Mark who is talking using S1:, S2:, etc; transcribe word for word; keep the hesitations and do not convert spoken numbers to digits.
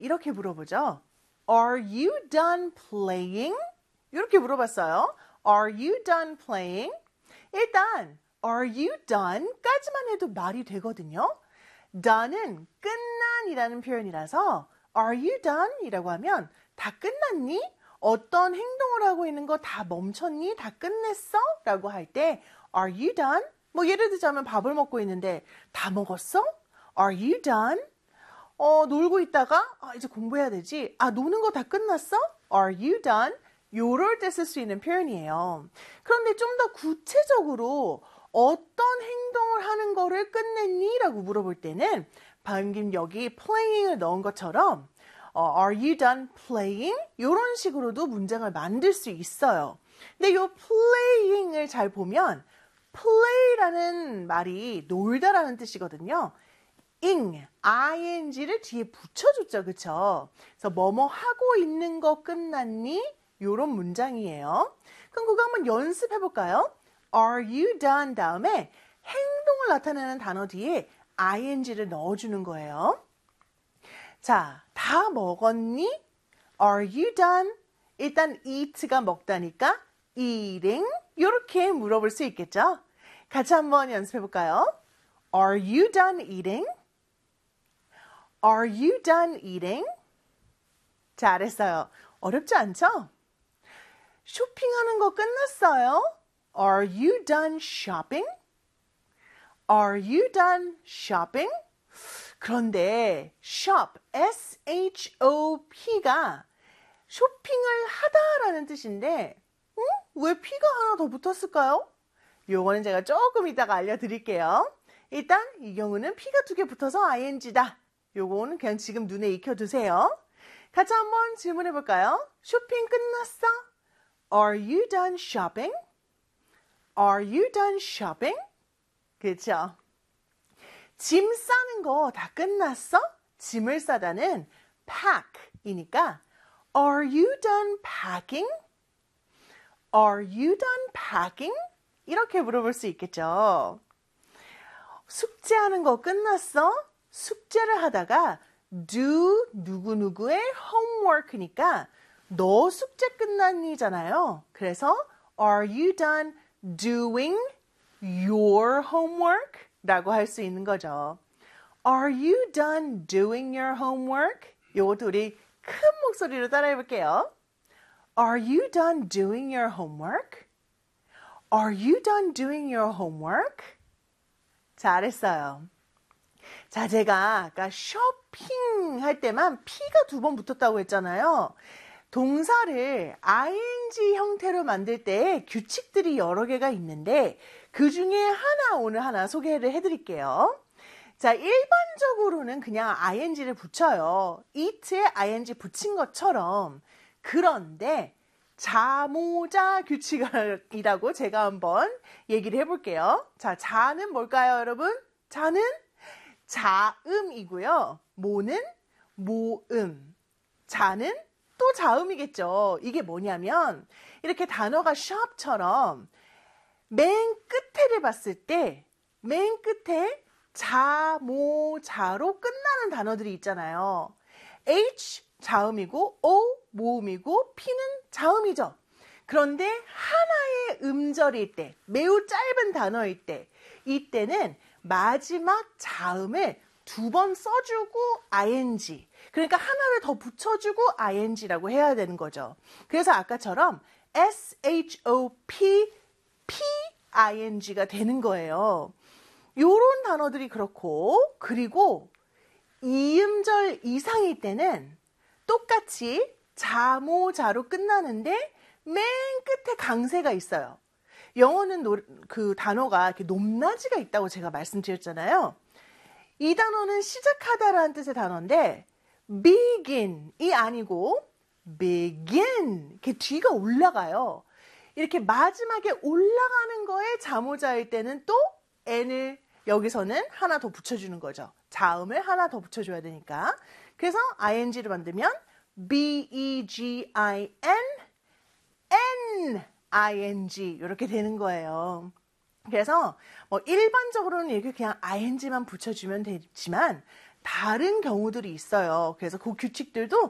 S1: 이렇게 물어보죠. Are you done playing? 이렇게 물어봤어요. Are you done playing? 일단 Are you done? 까지만 해도 말이 되거든요. done은 끝난이라는 표현이라서 Are you done? 이라고 하면 다 끝났니? 어떤 행동을 하고 있는 거 다 멈췄니? 다 끝냈어? 라고 할 때 Are you done? 뭐 예를 들자면 밥을 먹고 있는데 다 먹었어? Are you done? 어, 놀고 있다가 아, 이제 공부해야 되지. 아, 노는 거 다 끝났어? Are you done? 요럴 때 쓸 수 있는 표현이에요. 그런데 좀 더 구체적으로 어떤 행동을 하는 거를 끝냈니? 라고 물어볼 때는 방금 여기 playing을 넣은 것처럼 어, Are you done playing? 이런 식으로도 문장을 만들 수 있어요. 근데 이 playing을 잘 보면 play라는 말이 놀다라는 뜻이거든요. ing, ing를 뒤에 붙여줬죠. 그쵸? 그래서 뭐뭐 하고 있는 거 끝났니? 이런 문장이에요. 그럼 그거 한번 연습해 볼까요? Are you done 다음에 행동을 나타내는 단어 뒤에 ing를 넣어주는 거예요. 자, 다 먹었니? Are you done? 일단 eat가 먹다니까 eating 이렇게 물어볼 수 있겠죠? 같이 한번 연습해 볼까요? Are you done eating? Are you done eating? 잘했어요. 어렵지 않죠? 쇼핑하는 거 끝났어요? Are you done shopping? Are you done shopping? 그런데 shop, 에스 에이치 오 피가 쇼핑을 하다라는 뜻인데 응? 왜 P가 하나 더 붙었을까요? 요거는 제가 조금 이따가 알려드릴게요. 일단 이 경우는 P가 두 개 붙어서 아이엔지다. 요거는 그냥 지금 눈에 익혀두세요. 같이 한번 질문해 볼까요? 쇼핑 끝났어? Are you done shopping? Are you done shopping? 그렇죠? 짐 싸는 거 다 끝났어? 짐을 싸다는 pack이니까 Are you done packing? Are you done packing? 이렇게 물어볼 수 있겠죠. 숙제하는 거 끝났어? 숙제를 하다가 do 누구누구의 homework니까 너 숙제 끝났니잖아요. 그래서 Are you done doing your homework? 라고 할 수 있는 거죠. Are you done doing your homework? 요것도 우리 큰 목소리로 따라해 볼게요. Are you done doing your homework? Are you done doing your homework? 잘했어요. 자, 제가 아까 쇼핑 할 때만 P가 두 번 붙었다고 했잖아요. 동사를 아이엔지 형태로 만들 때 규칙들이 여러 개가 있는데 그 중에 하나 오늘 하나 소개를 해드릴게요. 자, 일반적으로는 그냥 아이엔지를 붙여요. eat에 아이엔지 붙인 것처럼. 그런데 자모자 규칙이라고 제가 한번 얘기를 해볼게요. 자, 자는 뭘까요, 여러분? 자는 자음이고요. 모는 모음. 자는 또 자음이겠죠. 이게 뭐냐면 이렇게 단어가 shop처럼 맨 끝에를 봤을 때 맨 끝에 자, 모, 자로 끝나는 단어들이 있잖아요. H 자음이고 O 모음이고 P는 자음이죠. 그런데 하나의 음절일 때, 매우 짧은 단어일 때, 이때는 마지막 자음을 두 번 써주고 아이엔지. 그러니까 하나를 더 붙여주고 아이엔지라고 해야 되는 거죠. 그래서 아까처럼 에스 에이치 오 피, 피 아이 엔 지가 되는 거예요. 요런 단어들이 그렇고, 그리고 이음절 이상일 때는 똑같이 자모자로 끝나는데 맨 끝에 강세가 있어요. 영어는 노, 그 단어가 이렇게 높낮이가 있다고 제가 말씀드렸잖아요. 이 단어는 시작하다라는 뜻의 단어인데 begin이 아니고 begin 이렇게 뒤가 올라가요. 이렇게 마지막에 올라가는 거에 자모자일 때는 또 n을 여기서는 하나 더 붙여주는 거죠. 자음을 하나 더 붙여줘야 되니까. 그래서 아이엔지를 만들면 B E G I N N I N G 이렇게 되는 거예요. 그래서 뭐 일반적으로는 이렇게 그냥 아이엔지만 붙여주면 되지만 다른 경우들이 있어요. 그래서 그 규칙들도